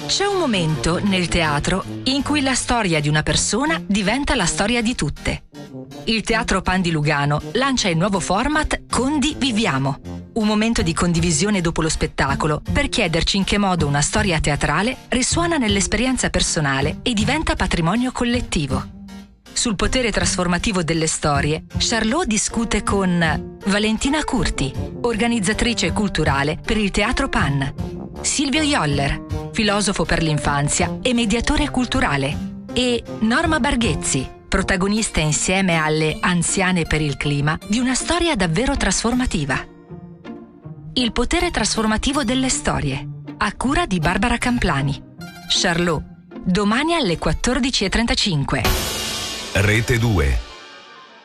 C'è un momento nel teatro in cui la storia di una persona diventa la storia di tutte. Il Teatro Pan di Lugano lancia il nuovo format Condiviviamo. Un momento di condivisione dopo lo spettacolo per chiederci in che modo una storia teatrale risuona nell'esperienza personale e diventa patrimonio collettivo. Sul potere trasformativo delle storie, Charlot discute con Valentina Curti, organizzatrice culturale per il Teatro Pan, Silvio Joller, filosofo per l'infanzia e mediatore culturale, e Norma Barghezzi, protagonista insieme alle Anziane per il clima di una storia davvero trasformativa. Il potere trasformativo delle storie, a cura di Barbara Camplani. Charlot, domani alle 14:35. Rete 2.